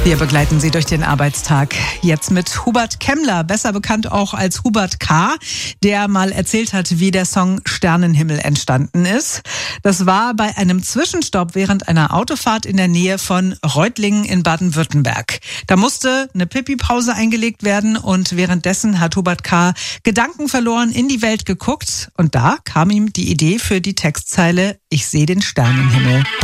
Wir begleiten Sie durch den Arbeitstag. Jetzt mit Hubert Kemmler, besser bekannt auch als Hubert K., der mal erzählt hat, wie der Song Sternenhimmel entstanden ist. Das war bei einem Zwischenstopp während einer Autofahrt in der Nähe von Reutlingen in Baden-Württemberg. Da musste eine Pipi-Pause eingelegt werden und währenddessen hat Hubert K. Gedanken verloren, in die Welt geguckt und da kam ihm die Idee für die Textzeile „Ich sehe den Sternenhimmel“.